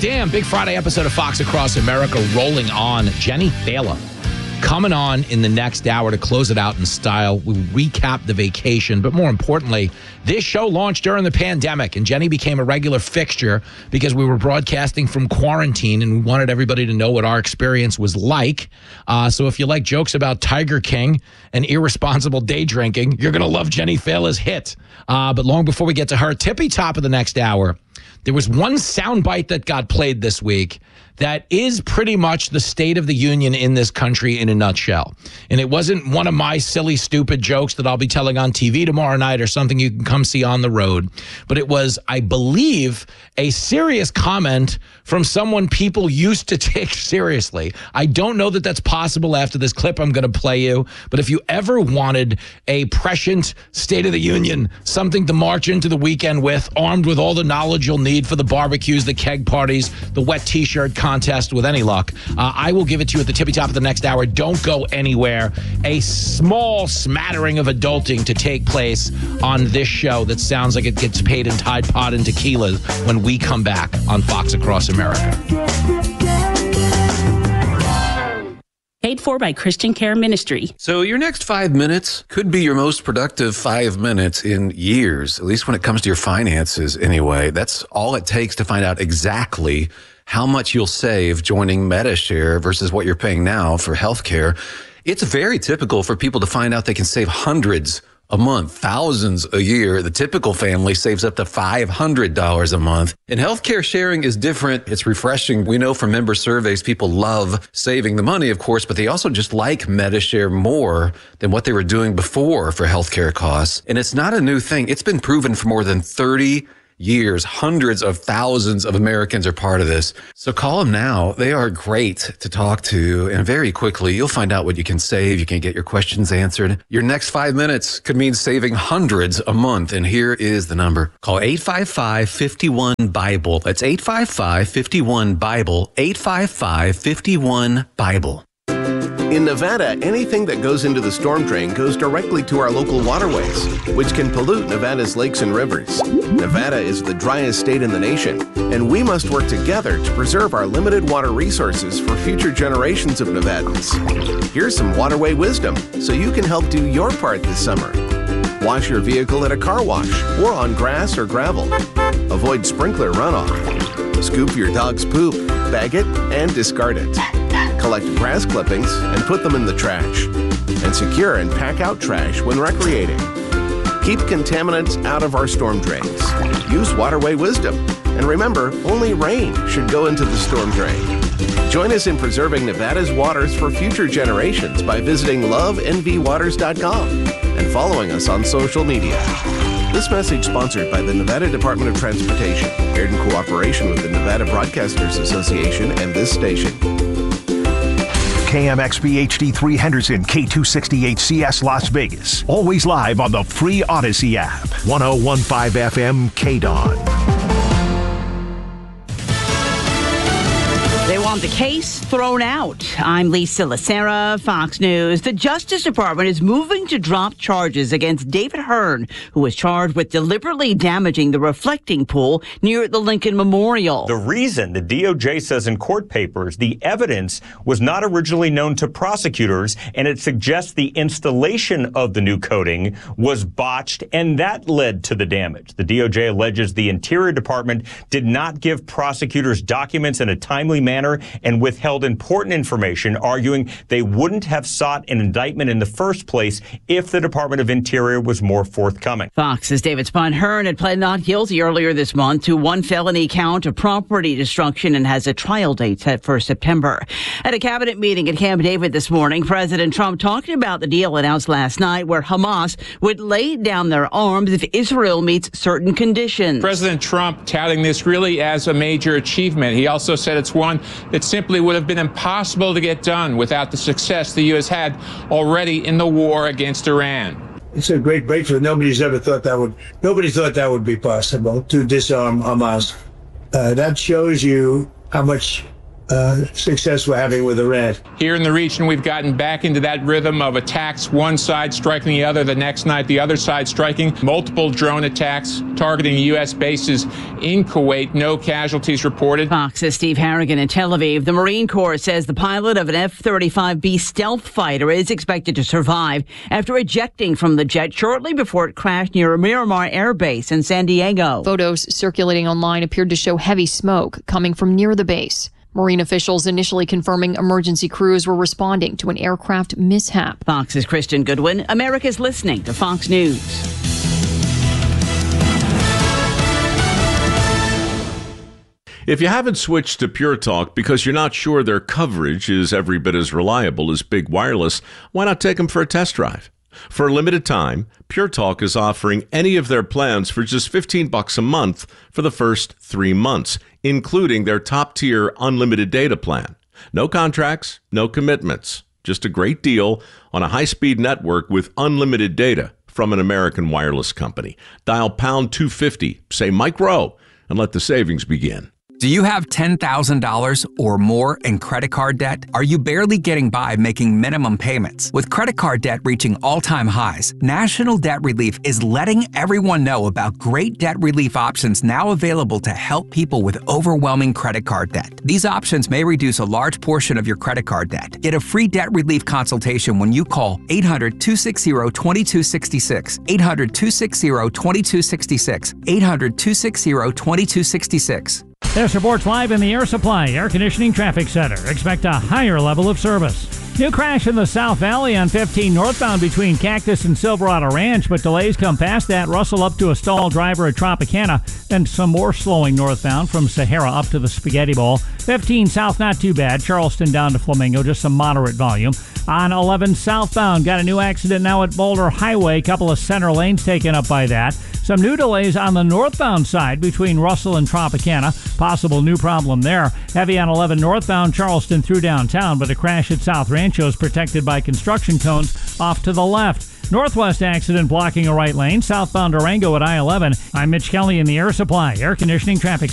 Damn, big Friday episode of Fox Across America rolling on. Jenny Thaler coming on in the next hour to close it out in style. We recap the vacation, but more importantly, this show launched during the pandemic, and Jenny became a regular fixture because we were broadcasting from quarantine, and we wanted everybody to know what our experience was like. So if you like jokes about Tiger King and irresponsible day drinking, you're going to love Jenny Thaler's hit. But long before we get to her tippy top of the next hour, there was one soundbite that got played this week that is pretty much the state of the union in this country in a nutshell. And it wasn't one of my silly, stupid jokes that I'll be telling on TV tomorrow night or something you can come see on the road. But it was, I believe, a serious comment from someone people used to take seriously. I don't know that that's possible after this clip I'm going to play you. But if you ever wanted a prescient State of the Union, something to march into the weekend with, armed with all the knowledge you'll need for the barbecues, the keg parties, the wet T-shirt contest with any luck, I will give it to you at the tippy top of the next hour. Don't go anywhere. A small smattering of adulting to take place on this show that sounds like it gets paid in Tide Pod and tequila when we come back on Fox Across America. Paid for by Christian Care Ministry. So your next 5 minutes could be your most productive 5 minutes in years, at least when it comes to your finances anyway. That's all it takes to find out exactly how much you'll save joining Medi-Share versus what you're paying now for healthcare. It's very typical for people to find out they can save hundreds a month, thousands a year. The typical family saves up to $500 a month. And healthcare sharing is different. It's refreshing. We know from member surveys, people love saving the money, of course, but they also just like Medi-Share more than what they were doing before for healthcare costs. And it's not a new thing. It's been proven for more than 30 years. Hundreds of thousands of Americans are part of this. So call them now. They are great to talk to. And very quickly, you'll find out what you can save. You can get your questions answered. Your next 5 minutes could mean saving hundreds a month. And here is the number. Call 855-51-BIBLE. That's 855-51-BIBLE. 855-51-BIBLE. In Nevada, anything that goes into the storm drain goes directly to our local waterways, which can pollute Nevada's lakes and rivers. Nevada is the driest state in the nation, and we must work together to preserve our limited water resources for future generations of Nevadans. Here's some waterway wisdom so you can help do your part this summer. Wash your vehicle at a car wash or on grass or gravel. Avoid sprinkler runoff. Scoop your dog's poop, bag it, and discard it. Collect grass clippings and put them in the trash. And secure and pack out trash when recreating. Keep contaminants out of our storm drains. Use waterway wisdom. And remember, only rain should go into the storm drain. Join us in preserving Nevada's waters for future generations by visiting lovenvwaters.com and following us on social media. This message sponsored by the Nevada Department of Transportation, aired in cooperation with the Nevada Broadcasters Association and this station. KMXB HD3 Henderson, K268CS Las Vegas. Always live on the free Odyssey app. 1015 FM KDON. They want the case thrown out. I'm Lisa Lacera, Fox News. The Justice Department is moving to drop charges against David Hearn, who was charged with deliberately damaging the reflecting pool near the Lincoln Memorial. The reason, the DOJ says in court papers, the evidence was not originally known to prosecutors, and it suggests the installation of the new coating was botched, and that led to the damage. The DOJ alleges the Interior Department did not give prosecutors documents in a timely manner and withheld important information, arguing they wouldn't have sought an indictment in the first place if the Department of Interior was more forthcoming. Fox's David Spahn. Hearn had pled not guilty earlier this month to one felony count of property destruction and has a trial date set for September. At a cabinet meeting at Camp David this morning, President Trump talked about the deal announced last night where Hamas would lay down their arms if Israel meets certain conditions. President Trump touting this really as a major achievement. He also said it's one that simply would have been impossible to get done without the success the U.S. had already in the war against Iran. It's a great breakthrough. Nobody thought that would be possible to disarm Hamas. That shows you how much success we're having with Iran. Here in the region, we've gotten back into that rhythm of attacks, one side striking the other, the next night the other side striking. Multiple drone attacks targeting U.S. bases in Kuwait. No casualties reported. Fox's Steve Harrigan in Tel Aviv. The Marine Corps says the pilot of an F-35B stealth fighter is expected to survive after ejecting from the jet shortly before it crashed near a Miramar Air Base in San Diego. Photos circulating online appeared to show heavy smoke coming from near the base. Marine officials initially confirming emergency crews were responding to an aircraft mishap. Fox's Christian Goodwin. America's listening to Fox News. If you haven't switched to Pure Talk because you're not sure their coverage is every bit as reliable as Big Wireless, why not take them for a test drive? For a limited time, Pure Talk is offering any of their plans for just $15 a month for the first 3 months, including their top-tier unlimited data plan. No contracts, no commitments, just a great deal on a high-speed network with unlimited data from an American wireless company. Dial pound 250, say Mike Rowe, and let the savings begin. Do you have $10,000 or more in credit card debt? Are you barely getting by making minimum payments? With credit card debt reaching all-time highs, National Debt Relief is letting everyone know about great debt relief options now available to help people with overwhelming credit card debt. These options may reduce a large portion of your credit card debt. Get a free debt relief consultation when you call 800-260-2266, 800-260-2266, 800-260-2266. This reports live in the Air Supply Air Conditioning Traffic Center. Expect a higher level of service. New crash in the South Valley on 15 northbound between Cactus and Silverado Ranch, but delays come past that. Russell up to a stall driver at Tropicana, then some more slowing northbound from Sahara up to the Spaghetti Bowl. 15 south, not too bad. Charleston down to Flamingo, just some moderate volume. On 11 southbound, got a new accident now at Boulder Highway. Couple of center lanes taken up by that. Some new delays on the northbound side between Russell and Tropicana. Possible new problem there. Heavy on 11 northbound, Charleston through downtown, but a crash at South Rancho is protected by construction cones off to the left. Northwest accident blocking a right lane. Southbound Durango at I-11. I'm Mitch Kelly in the Air Supply Air Conditioning Traffic